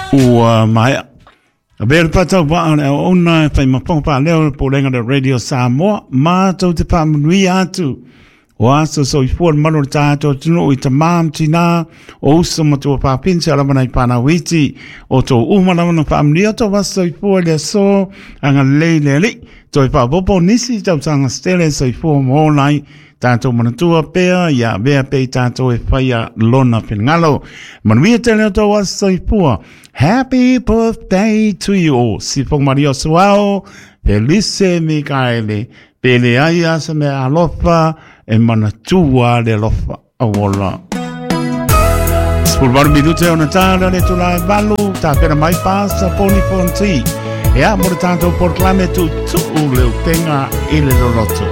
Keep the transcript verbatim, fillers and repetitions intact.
Ua mai. A ver pata wa ana ona fai mapong pa leo po lenga de Radio Samoa ma to te pa mui atu. Wa so so i for mano tato tino i te mam tina o so mo to pa pinsa la mana i pana witi o to uma la mana pa mui to wa so i for le so anga le le li to i pa popo nisi tau sanga stele so i for mo nai tanto manatua pea ya bea pe tanto e faya lona pingalo manui te leo to wa so i for happy birthday to you si fong mario suao felice Mikaele pele aya se me alofa e manatua le lofa awola. Spulvar minute ona tala le tula balu ta pera mai pasa poni ponti. E a mo tanto por clame tu tu le tenga ile loto.